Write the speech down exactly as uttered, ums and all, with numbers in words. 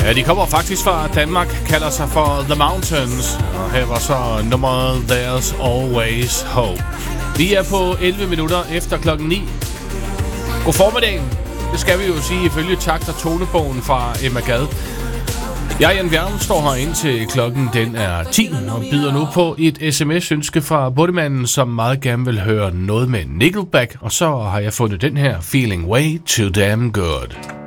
Ja, de kommer faktisk fra Danmark, kalder sig for The Mountains. Og her var så nummeret There's Always Hope. Vi er på elleve minutter efter klokken ni. God formiddag. Det skal vi jo sige ifølge takt- og tonebogen fra Emma Gad. Jeg, Jan Bjørn, står her indtil klokken den er ti og byder nu på et sms-ønske fra Bundemanden, som meget gerne vil høre noget med Nickelback. Og så har jeg fundet den her Feeling Way Too Damn Good.